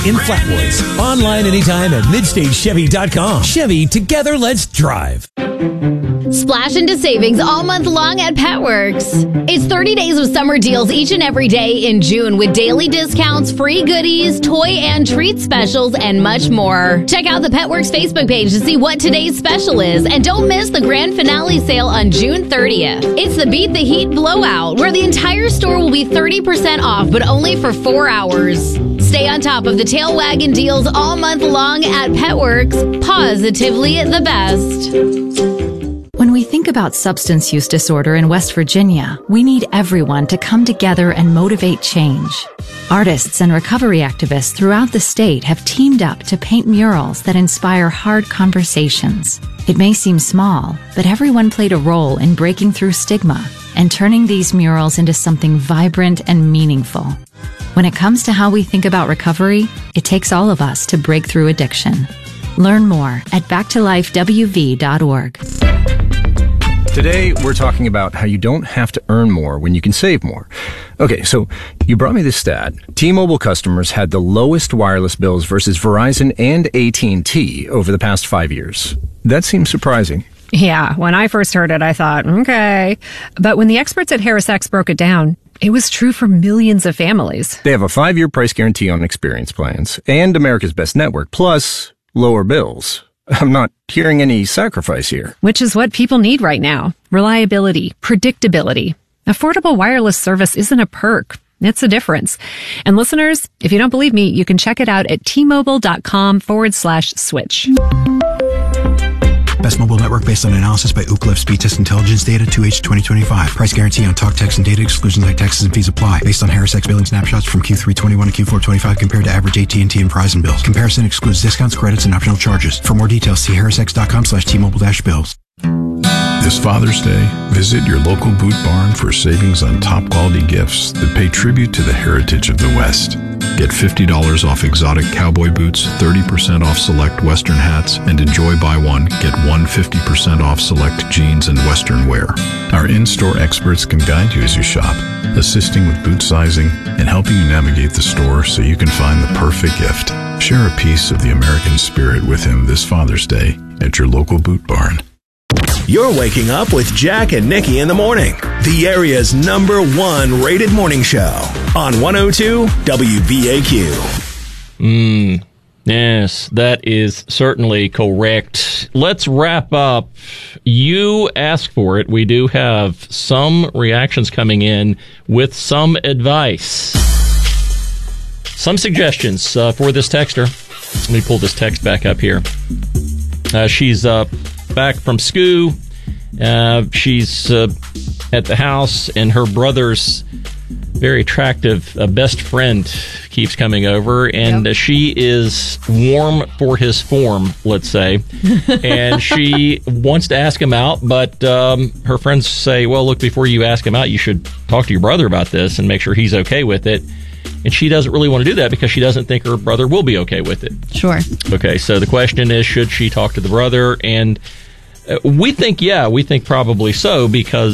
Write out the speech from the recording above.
in Flatwoods. Online anytime at MidstateChevy.com. Chevy, together let's drive. Splash into savings all month long at Petworks. It's 30 days of summer deals each and every day in June with daily discounts, free goodies, toy and treat specials, and much more. Check out the Petworks Facebook page to see what today's special is, and don't miss the grand finale sale on June 30th. It's the Beat the Heat Blowout, where the entire store will be 30% off, but only for 4 hours. Stay on top of the tail wagon deals all month long at Petworks. Positively the best. When we think about substance use disorder in West Virginia, we need everyone to come together and motivate change. Artists and recovery activists throughout the state have teamed up to paint murals that inspire hard conversations. It may seem small, but everyone played a role in breaking through stigma and turning these murals into something vibrant and meaningful. When it comes to how we think about recovery, it takes all of us to break through addiction. Learn more at backtolifewv.org. Today, we're talking about how you don't have to earn more when you can save more. Okay, so you brought me this stat. T-Mobile customers had the lowest wireless bills versus Verizon and AT&T over the past 5 years. That seems surprising. Yeah, when I first heard it, I thought, okay. But when the experts at HarrisX broke it down, it was true for millions of families. They have a 5-year price guarantee on experience plans and America's Best Network, plus lower bills. I'm not hearing any sacrifice here. Which is what people need right now. Reliability, predictability. Affordable wireless service isn't a perk. It's a difference. And listeners, if you don't believe me, you can check it out at tmobile.com/switch. Best mobile network based on analysis by Ookla Speed Test Intelligence data 2H 2025. Price guarantee on talk, text, and data. Exclusions like taxes and fees apply. Based on HarrisX billing snapshots from Q3 21 to Q4 25 compared to average AT&T and Verizon bills. Comparison excludes discounts, credits, and optional charges. For more details, see harrisx.com/T-Mobile-bills. This Father's Day, visit your local Boot Barn for savings on top quality gifts that pay tribute to the heritage of the West. Get $50 off exotic cowboy boots, 30% off select Western hats, and enjoy buy one, get one 50% off select jeans and Western wear. Our in-store experts can guide you as you shop, assisting with boot sizing and helping you navigate the store so you can find the perfect gift. Share a piece of the American spirit with him this Father's Day at your local Boot Barn. You're waking up with Jack and Nikki in the morning, the area's #1 rated morning show on 102 WBAQ. Yes, that is certainly correct. Let's wrap up. You asked for it. We do have some reactions coming in with some advice. Some suggestions for this texter. Let me pull this text back up here. She's back from school. She's at the house, and her brother's very attractive best friend keeps coming over, and she is warm for his form, let's say. And she wants to ask him out, but her friends say, well, look, before you ask him out, you should talk to your brother about this and make sure he's okay with it. And she doesn't really want to do that because she doesn't think her brother will be okay with it. Sure. Okay, so the question is, should she talk to the brother? And we think probably so, because